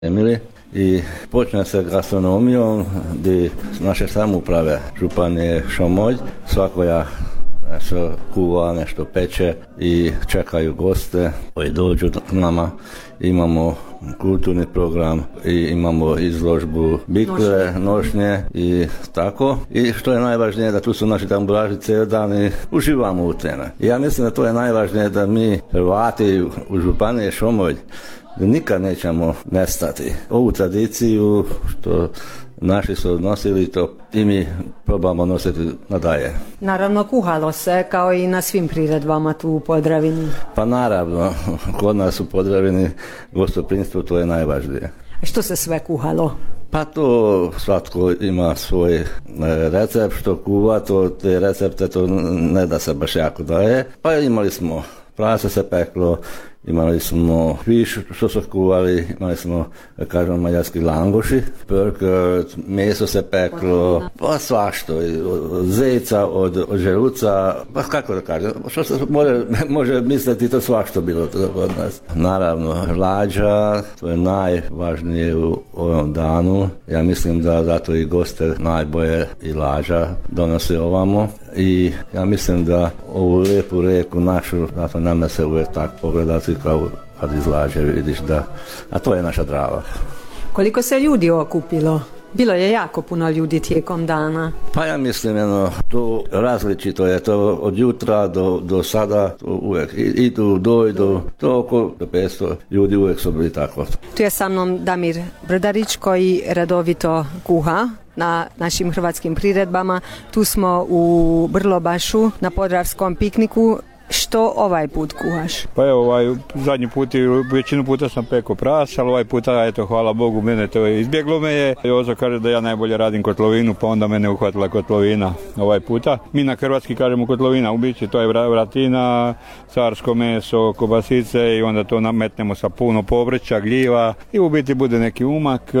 Emili i počne se gastronomijom gdje naše samouprave Županije Šomolj svakoja nešto kuva, nešto peče i čekaju goste koji dođu k nama. Imamo kulturni program i imamo izložbu bikle, nošnje i tako. I što je najvažnije da tu su naši tamburaži cijeli dan i uživamo u teme. I ja mislim da to je najvažnije da mi Hrvati u Županiji Šomolj nikad nećemo nestati. Ovu tradiciju što naši su odnosili to i mi probamo nositi nadalje. Naravno kuhalo se kao i na svim priredbama tu u Podravini. Pa naravno, kod nas u Podravini gostoprimstvo to je najvažnije. Što se sve kuhalo? Pa to svatko ima svoj recept što kuva, te recepte to ne da se baš jako daje. Pa imali smo prase se peklo, imali smo fiš što su kuvali, imali smo, kažemo, mađarski langoši, pörkört, meso se peklo, pa svašto, od zeca, od želuca, pa kako da kažem, što se može misliti, to svašto bilo od nas. Naravno, lađa, to je najvažnije u ovom danu. Ja mislim da zato i goste najbolje i lađa donose ovamo. I ja mislim da ovu lijepu rijeku našu, zato nama se uvijek tako pogledati kao kad izlaže, vidiš da, a to je naša Drava. Koliko se ljudi okupilo? Bilo je jako puno ljudi tijekom dana. Pa ja mislim, to različito je, to od jutra do sada, to uvijek idu, dojdu, to oko 500 ljudi uvijek su bili tako. Tu je sa mnom Damir Brdarić koji redovito kuha na našim hrvatskim priredbama. Tu smo u Brlobašu na Podravskom pikniku. Što ovaj put kuhaš? Pa evo, zadnji put i većinu puta sam peko pras, ali ovaj puta, eto, hvala Bogu, mene to je izbjeglo me je. Jozo kaže da ja najbolje radim kotlovinu, pa onda mene uhvatila kotlovina ovaj puta. Mi na hrvatski kažemo kotlovina, u biti to je vratina, carsko meso, kobasice i onda to nametnemo sa puno povrća, gljiva i u biti bude neki umak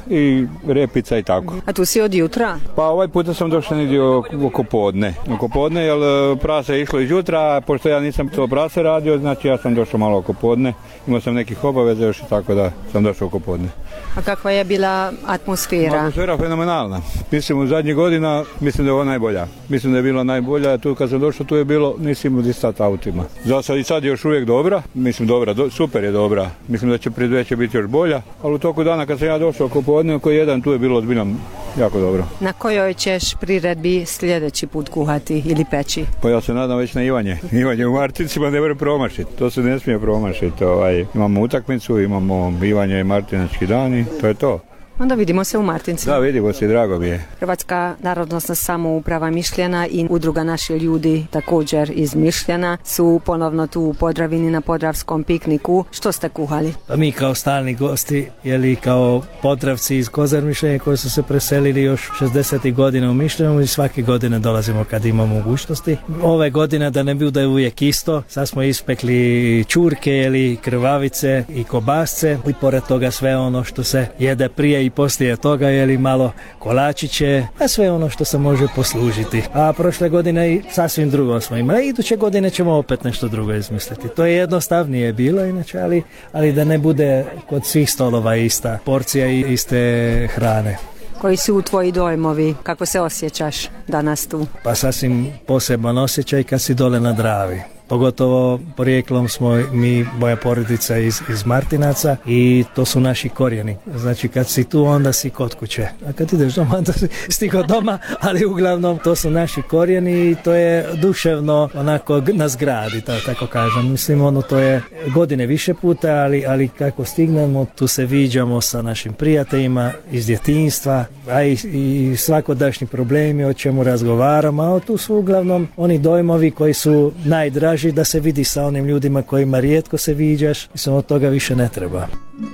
i repica i tako. A tu si od jutra? Pa ovaj puta sam došao negdje oko podne, jer prase je išlo iz jutra, pošto ja nisam to prase radio, znači ja sam došao malo oko podne, imao sam nekih obaveza još i tako da sam došao oko podne. A kakva je bila atmosfera? Atmosfera fenomenalna. Mislim u zadnjih godina, mislim da je ovo najbolja. Mislim da je bila najbolja, tu kad sam došao tu je bilo, nisi imao distat autima. Za sad i sad je još uvijek dobra, mislim dobra, super je dobra. Mislim da će predveće biti još bolja, ali u toku dana kad sam ja došao oko podne, oko jedan, tu je bilo ozbiljno jako dobro. Na kojoj ćeš priredbi sljedeći put kuhati ili peći? Pa ja se nadam već na Ivanje. Ivanje u Martincima ne može promašiti, to se ne smije promašiti. Imamo utakmicu, imamo Ivanje i Martinački dani, to je to. Onda vidimo se u Martincima. Da, vidimo se, drago mi je. Hrvatska narodnosna samouprava Mišljena i udruga Naši ljudi također iz Mišljena su ponovno tu u Podravini na Podravskom pikniku. Što ste kuhali? Pa mi kao stalni gosti, kao Podravci iz Kozar Mišljenja koji su se preselili još 60. godina u Mišljenu i svake godine dolazimo kad imamo mogućnosti. Ove godine da ne bude uvijek isto, sad smo ispekli čurke, krvavice i kobasce i pored toga sve ono što se jede prije i poslije toga, malo kolačiće, a sve ono što se može poslužiti. A prošle godine i sasvim drugo smo imali. Iduće godine ćemo opet nešto drugo izmisliti. To je jednostavnije bilo inače, ali da ne bude kod svih stolova ista porcija i iste hrane. Koji su tvoji dojmovi? Kako se osjećaš danas tu? Pa sasvim poseban osjećaj kad si dole na Dravi. Pogotovo porijeklom smo moja porodica iz Martinaca i to su naši korijeni. Znači kad si tu onda si kod kuće. A kad ideš doma onda si kod doma, ali uglavnom to su naši korijeni i to je duševno onako nas gradi, tako kažem. Mislim to je godine više puta, ali kako stignemo tu se viđamo sa našim prijateljima iz djetinjstva, a i svakodašnji problemi o čemu razgovaramo, a tu su uglavnom oni dojmovi koji su najdraži da se vidi sa onim ljudima kojima rijetko se viđaš, mislim od toga više ne treba.